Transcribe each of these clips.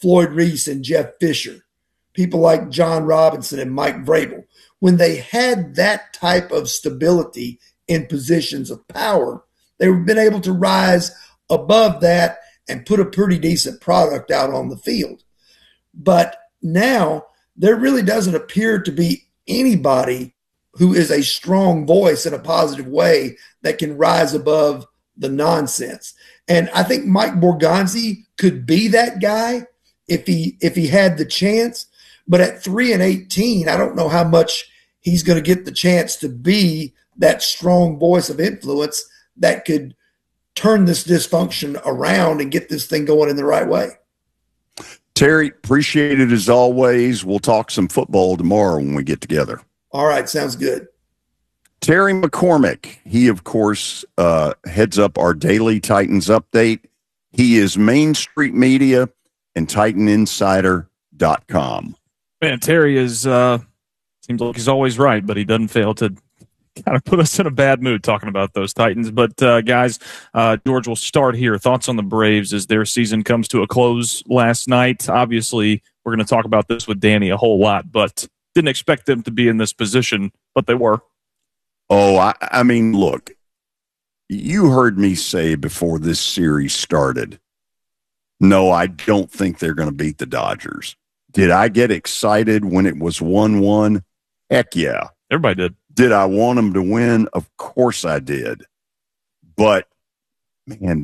Floyd Reese and Jeff Fisher, people like John Robinson and Mike Vrabel, when they had that type of stability in positions of power, they've been able to rise above that and put a pretty decent product out on the field. But now there really doesn't appear to be anybody who is a strong voice in a positive way that can rise above the nonsense. And I think Mike Borgonzi could be that guy if he had the chance. But at 3-18, I don't know how much he's going to get the chance to be that strong voice of influence that could turn this dysfunction around and get this thing going in the right way. Terry, appreciate it as always. We'll talk some football tomorrow when we get together. All right, sounds good. Terry McCormick, he, of course, heads up our daily Titans update. He is Main Street Media and TitanInsider.com. Man, Terry is seems like he's always right, but he doesn't fail to kind of put us in a bad mood talking about those Titans. But, guys, George, we'll start here. Thoughts on the Braves as their season comes to a close last night. Obviously, we're going to talk about this with Danny a whole lot, but didn't expect them to be in this position, but they were. Oh, I mean, look, you heard me say before this series started, no, I don't think they're going to beat the Dodgers. Did I get excited when it was 1-1? Heck yeah. Everybody did. Did I want them to win? Of course I did. But, man,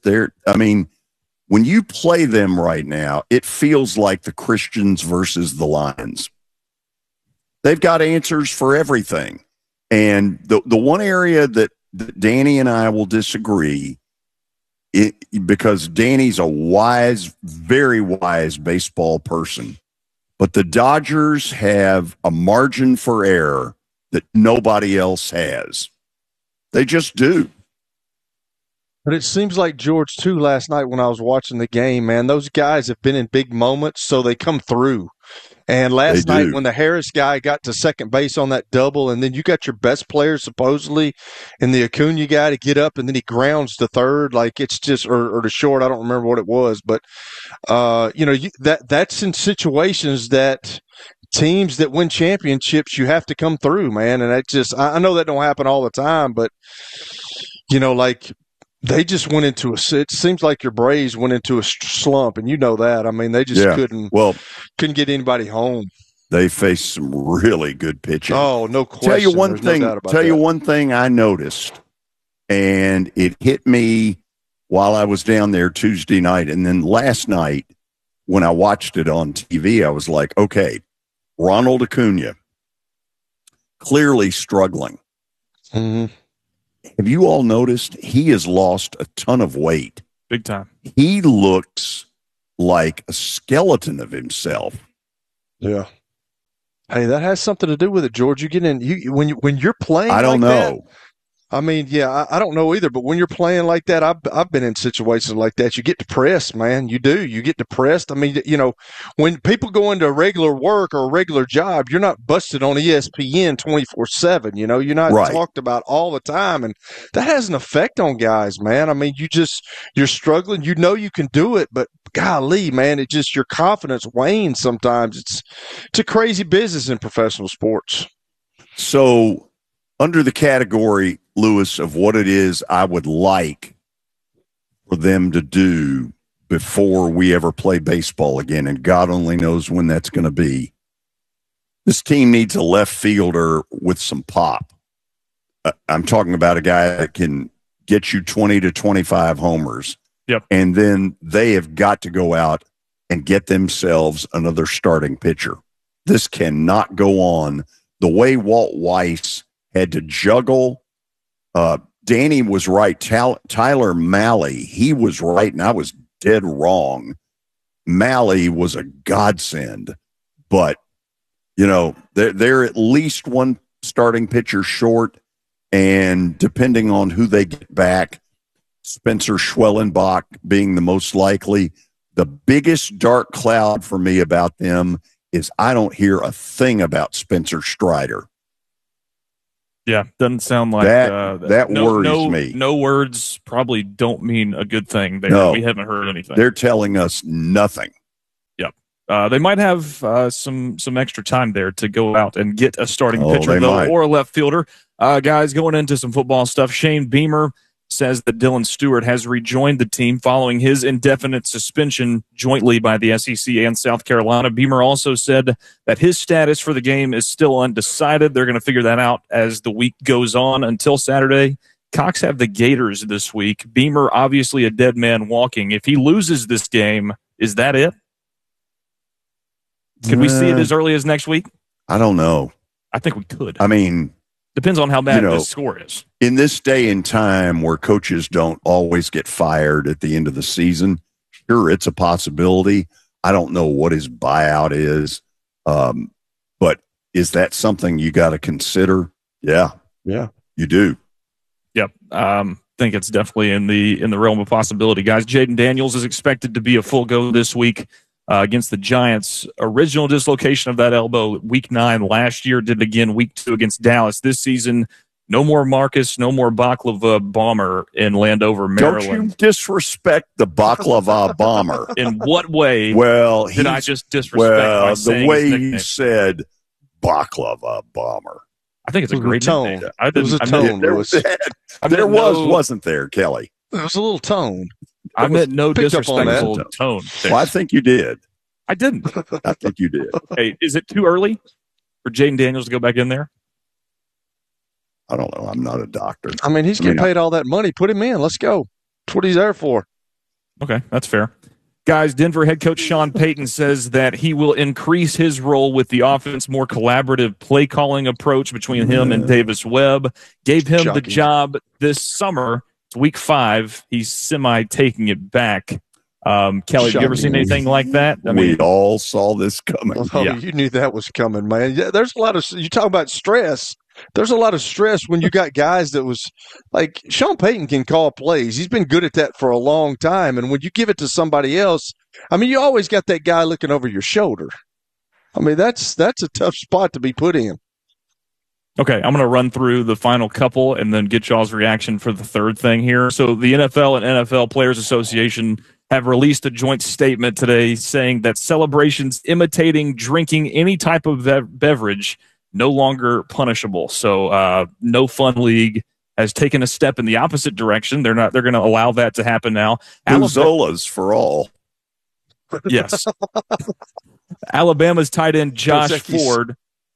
when you play them right now, it feels like the Christians versus the Lions. They've got answers for everything. And the one area that Danny and I will disagree, because Danny's a wise, very wise baseball person, but the Dodgers have a margin for error that nobody else has. They just do. But it seems like, George, too, last night when I was watching the game, man, those guys have been in big moments, so they come through. And last night when the Harris guy got to second base on that double, and then you got your best player supposedly and the Acuna guy to get up, and then he grounds to third, like it's just or to short. I don't remember what it was, but that's in situations that teams that win championships, you have to come through, man. And I know that don't happen all the time, but they just went into it seems like your Braves went into a slump, and you know that. I mean, they just couldn't get anybody home. They faced some really good pitching. Oh, no question. Tell you one thing I noticed, and it hit me while I was down there Tuesday night, and then last night when I watched it on TV, I was like, okay, Ronald Acuna, clearly struggling. Mm-hmm. Have you all noticed he has lost a ton of weight? Big time. He looks like a skeleton of himself. Yeah. Hey, that has something to do with it, George. You get in when you're playing. I don't know. I mean, yeah, I don't know either. But when you're playing like that, I've been in situations like that. You get depressed, man. You do. You get depressed. I mean, when people go into regular work or a regular job, you're not busted on ESPN 24/7. You're not talked about all the time, and that has an effect on guys, man. I mean, you're struggling. You can do it, but golly, man, your confidence wanes sometimes. It's a crazy business in professional sports. So, under the category, Lewis, of what it is I would like for them to do before we ever play baseball again, and God only knows when that's going to be, this team needs a left fielder with some pop. I'm talking about a guy that can get you 20 to 25 homers. Yep. And then they have got to go out and get themselves another starting pitcher. This cannot go on the way Walt Weiss had to juggle. Danny was right. Tyler Mahle, he was right, and I was dead wrong. Mahle was a godsend, but they're at least one starting pitcher short, and depending on who they get back, Spencer Schwellenbach being the most likely. The biggest dark cloud for me about them is I don't hear a thing about Spencer Strider. Yeah, doesn't sound like that worries me. No words probably don't mean a good thing. We haven't heard anything. They're telling us nothing. They might have some extra time there to go out and get a starting pitcher they might. or a left fielder. Guys, going into some football stuff, Shane Beamer says that Dylan Stewart has rejoined the team following his indefinite suspension jointly by the SEC and South Carolina. Beamer also said that his status for the game is still undecided. They're going to figure that out as the week goes on until Saturday. Cox have the Gators this week. Beamer, obviously a dead man walking. If he loses this game, is that it? Could we see it as early as next week? I don't know. I think we could. I mean, depends on how bad this score is. In this day and time where coaches don't always get fired at the end of the season, sure, it's a possibility. I don't know what his buyout is, but is that something you got to consider? Yeah, you do. Yep, think it's definitely in the realm of possibility, guys. Jaden Daniels is expected to be a full go this week against the Giants. Original dislocation of that elbow week 9 last year, did it again week 2 against Dallas. This season, no more Marcus, no more Baklava Bomber in Landover, Maryland. Don't you disrespect the Baklava Bomber. In what way did I just disrespect by saying the way his you said Baklava Bomber? I think it's a great tone. nickname. It was a tone. Wasn't there, Kelly? There was a little tone. I meant no disrespectful tone. Well, I think you did. I didn't. I think you did. Hey, is it too early for Jaden Daniels to go back in there? I don't know. I'm not a doctor. I mean, he's getting paid all that money. Put him in. Let's go. That's what he's there for. Okay, that's fair. Guys, Denver head coach Sean Payton says that he will increase his role with the offense, more collaborative play calling approach between him and Davis Webb. Gave him the job this summer. It's week 5. He's semi-taking it back. Kelly, have you ever seen anything like that? I mean, we all saw this coming. Oh, yeah. You knew that was coming, man. Yeah, there's a lot of – you talk about stress. There's a lot of stress when you got guys that was like Sean Payton can call plays. He's been good at that for a long time. And when you give it to somebody else, I mean, you always got that guy looking over your shoulder. I mean, that's a tough spot to be put in. Okay, I'm going to run through the final couple and then get y'all's reaction for the third thing here. So the NFL and NFL Players Association have released a joint statement today saying that celebrations imitating drinking any type of beverage no longer punishable. So No Fun League has taken a step in the opposite direction. They're going to allow that to happen now. Zolas for all. Yes. Alabama's tight end Josh Ford.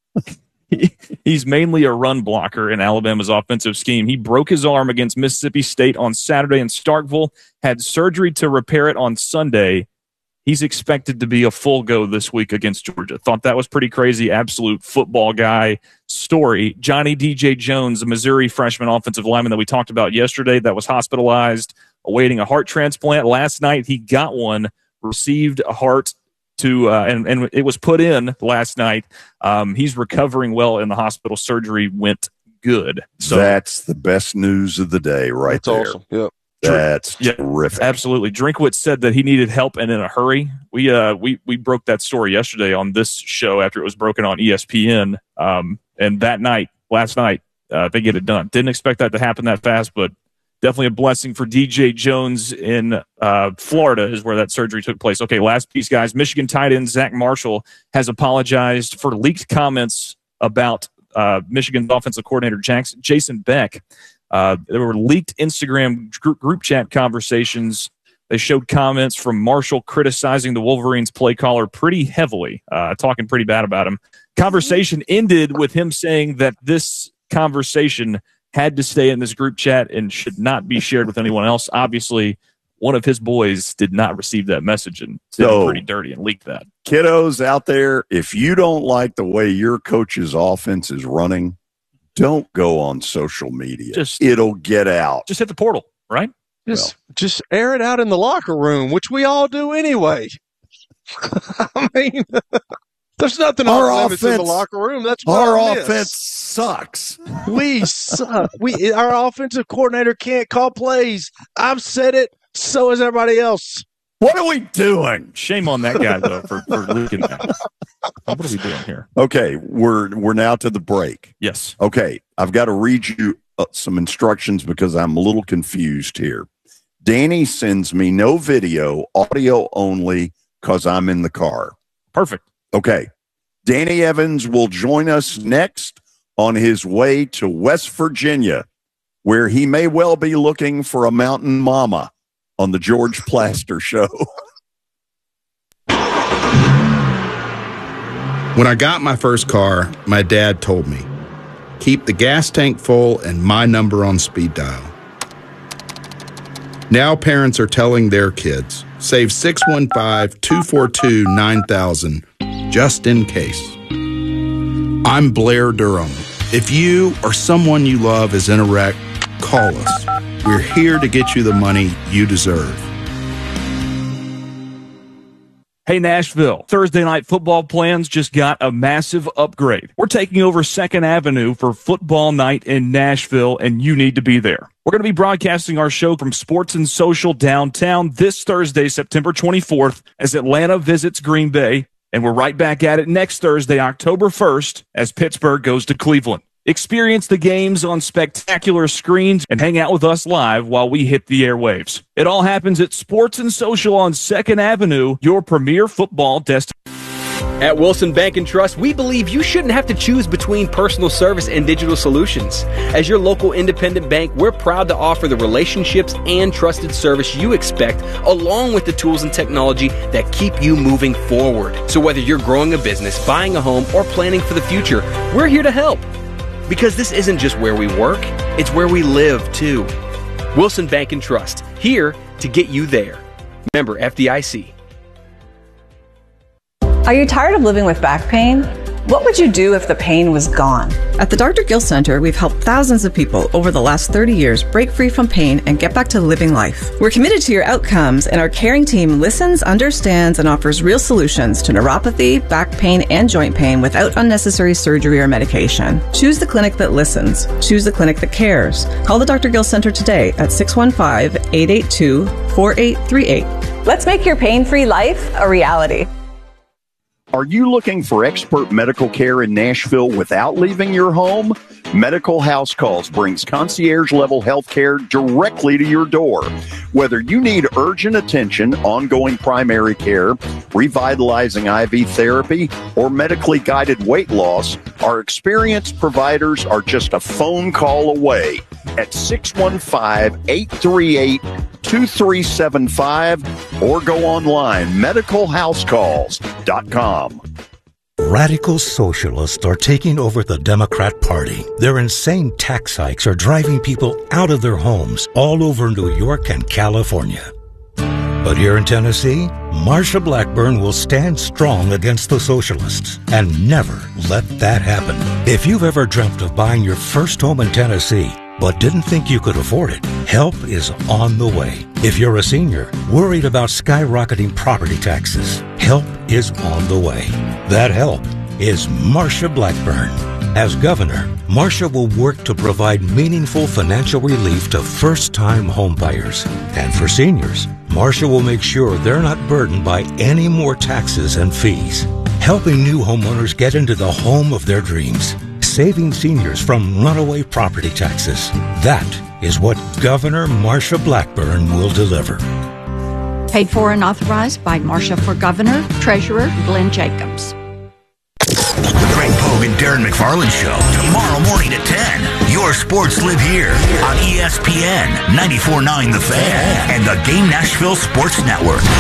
He's mainly a run blocker in Alabama's offensive scheme. He broke his arm against Mississippi State on Saturday in Starkville, had surgery to repair it on Sunday. He's expected to be a full go this week against Georgia. Thought that was pretty crazy. Absolute football guy story. Johnny DJ Jones, a Missouri freshman offensive lineman that we talked about yesterday that was hospitalized, awaiting a heart transplant. Last night he got one, received a heart and it was put in last night. He's recovering well in the hospital. Surgery went good. So that's the best news of the day right there. Awesome. Yep. That's terrific. Absolutely. Drinkwitz said that he needed help and in a hurry. We broke that story yesterday on this show after it was broken on ESPN. And that night, last night, they get it done. Didn't expect that to happen that fast, but definitely a blessing for DJ Jones in Florida is where that surgery took place. Okay, last piece, guys. Michigan tight end Zach Marshall has apologized for leaked comments about Michigan's offensive coordinator Jason Beck. There were leaked Instagram group chat conversations. They showed comments from Marshall criticizing the Wolverines play caller pretty heavily, talking pretty bad about him. Conversation ended with him saying that this conversation had to stay in this group chat and should not be shared with anyone else. Obviously, one of his boys did not receive that message and did pretty dirty and leaked that. Kiddos out there, if you don't like the way your coach's offense is running, don't go on social media. It'll get out. Just hit the portal, right? Just air it out in the locker room, which we all do anyway. I mean, there's nothing off limits in the locker room. That's what our offense sucks. We suck. Our offensive coordinator can't call plays. I've said it. So has everybody else. What are we doing? Shame on that guy though for leaking that. What are we doing here? Okay, we're now to the break. Yes. Okay, I've got to read you some instructions because I'm a little confused here. Danny sends me no video, audio only, because I'm in the car. Perfect. Okay. Danny Evans will join us next on his way to West Virginia, where he may well be looking for a mountain mama on the George Plaster Show. When I got my first car, my dad told me, keep the gas tank full and my number on speed dial. Now parents are telling their kids, save 615-242-9000 just in case. I'm Blair Durham. If you or someone you love is in a wreck, call us. We're here to get you the money you deserve. Hey, Nashville, Thursday night football plans just got a massive upgrade. We're taking over 2nd Avenue for football night in Nashville, and you need to be there. We're going to be broadcasting our show from Sports and Social downtown this Thursday, September 24th, as Atlanta visits Green Bay, and we're right back at it next Thursday, October 1st, as Pittsburgh goes to Cleveland. Experience the games on spectacular screens and hang out with us live while we hit the airwaves. It all happens at Sports and Social on 2nd Avenue, your premier football destination. At Wilson Bank & Trust, we believe you shouldn't have to choose between personal service and digital solutions. As your local independent bank, we're proud to offer the relationships and trusted service you expect, along with the tools and technology that keep you moving forward. So whether you're growing a business, buying a home, or planning for the future, we're here to help. Because this isn't just where we work, it's where we live, too. Wilson Bank & Trust, here to get you there. Member FDIC. Are you tired of living with back pain? What would you do if the pain was gone? At the Dr. Gill Center, we've helped thousands of people over the last 30 years break free from pain and get back to living life. We're committed to your outcomes, and our caring team listens, understands, and offers real solutions to neuropathy, back pain, and joint pain without unnecessary surgery or medication. Choose the clinic that listens. Choose the clinic that cares. Call the Dr. Gill Center today at 615-882-4838. Let's make your pain-free life a reality. Are you looking for expert medical care in Nashville without leaving your home? Medical House Calls brings concierge-level health care directly to your door. Whether you need urgent attention, ongoing primary care, revitalizing IV therapy, or medically guided weight loss, our experienced providers are just a phone call away at 615-838-2375 or go online, medicalhousecalls.com. Radical socialists are taking over the Democrat Party. Their insane tax hikes are driving people out of their homes all over New York and California. But here in Tennessee, Marsha Blackburn will stand strong against the socialists and never let that happen. If you've ever dreamt of buying your first home in Tennessee, but didn't think you could afford it, help is on the way. If you're a senior worried about skyrocketing property taxes, help is on the way. That help is Marsha Blackburn. As governor, Marsha will work to provide meaningful financial relief to first-time homebuyers. And for seniors, Marsha will make sure they're not burdened by any more taxes and fees, helping new homeowners get into the home of their dreams, saving seniors from runaway property taxes. That is what Governor Marsha Blackburn will deliver. Paid for and authorized by Marsha for Governor, Treasurer Glenn Jacobs. The Greg Pogue and Darren McFarland Show, tomorrow morning at 10. Your sports live here on ESPN 94.9 The Fan and the Game Nashville Sports Network.